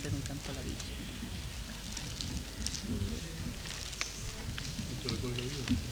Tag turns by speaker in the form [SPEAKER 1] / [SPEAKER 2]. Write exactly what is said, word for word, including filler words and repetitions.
[SPEAKER 1] hacer un canto a la Virgen.
[SPEAKER 2] ¿Esto lo cuelga bien?